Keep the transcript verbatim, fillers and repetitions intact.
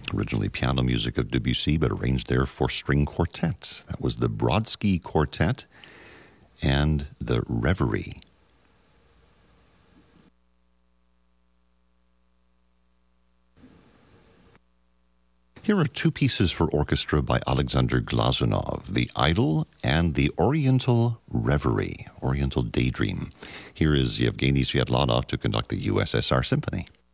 Originally piano music of Debussy, but arranged there for string quartet. That was the Brodsky Quartet and the Reverie. Here are two pieces for orchestra by Alexander Glazunov, The Idyll and the Oriental Reverie, Oriental Daydream. Here is Yevgeny Sviatlanov to conduct the U S S R Symphony.